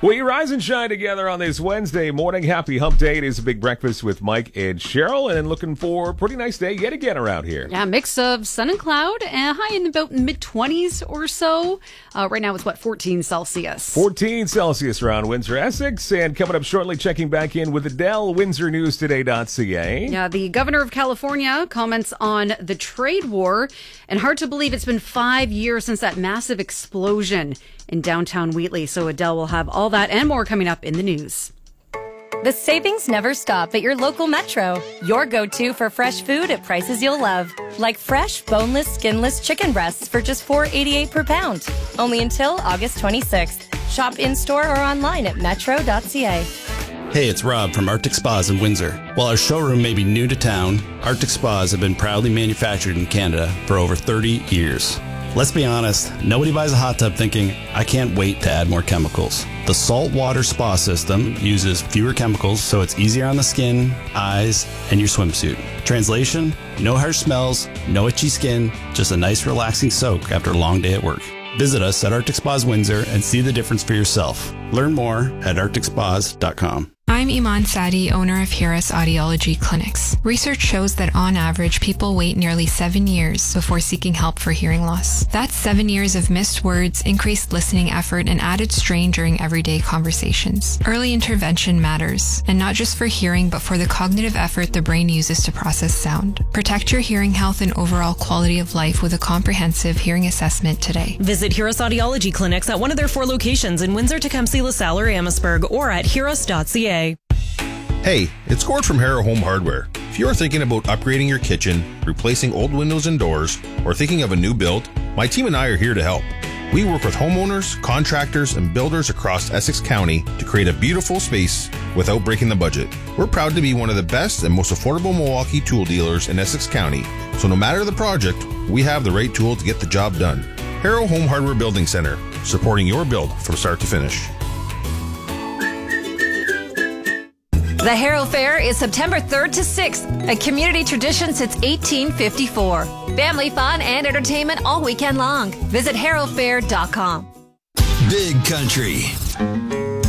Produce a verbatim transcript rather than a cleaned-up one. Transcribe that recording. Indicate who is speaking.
Speaker 1: We rise and shine together on this Wednesday morning. Happy hump day. It is a big breakfast with Mike and Cheryl, and looking for a pretty nice day yet again around here.
Speaker 2: Yeah, mix of sun and cloud, and high in about mid-twenties or so. Uh, right now it's, what, fourteen Celsius?
Speaker 1: fourteen Celsius around Windsor, Essex. And coming up shortly, checking back in with Adele, windsor news today dot c a.
Speaker 2: Yeah, the governor of California comments on the trade war, and hard to believe it's been five years since that massive explosion in downtown Wheatley. So Adele will have all that and more coming up in the news.
Speaker 3: The savings never stop at your local Metro. Your go-to for fresh food at prices you'll love. Like fresh, boneless, skinless chicken breasts for just four dollars and eighty-eight cents per pound. Only until August twenty-sixth. Shop in-store or online at metro dot c a.
Speaker 4: Hey, it's Rob from Arctic Spas in Windsor. While our showroom may be new to town, Arctic Spas have been proudly manufactured in Canada for over thirty years. Let's be honest, nobody buys a hot tub thinking, I can't wait to add more chemicals. The saltwater spa system uses fewer chemicals, so it's easier on the skin, eyes, and your swimsuit. Translation, no harsh smells, no itchy skin, just a nice relaxing soak after a long day at work. Visit us at Arctic Spas Windsor and see the difference for yourself. Learn more at arctic spas dot com.
Speaker 5: I'm Iman Sadi, owner of Hiras Audiology Clinics. Research shows that on average, people wait nearly seven years before seeking help for hearing loss. That's seven years of missed words, increased listening effort, and added strain during everyday conversations. Early intervention matters, and not just for hearing, but for the cognitive effort the brain uses to process sound. Protect your hearing health and overall quality of life with a comprehensive hearing assessment today.
Speaker 6: Visit Hiras Audiology Clinics at one of their four locations in Windsor, Tecumseh, LaSalle, or Amherstburg, or at hiras dot c a.
Speaker 7: Hey, it's Gord from Harrow Home Hardware. If you're thinking about upgrading your kitchen, replacing old windows and doors, or thinking of a new build, my team and I are here to help. We work with homeowners, contractors, and builders across Essex County to create a beautiful space without breaking the budget. We're proud to be one of the best and most affordable Milwaukee tool dealers in Essex County, so no matter the project, we have the right tool to get the job done. Harrow Home Hardware Building Center, supporting your build from start to finish.
Speaker 8: The Harrow Fair is September third to sixth, a community tradition since eighteen fifty-four. Family fun and entertainment all weekend long. Visit harrow fair dot com.
Speaker 9: Big Country.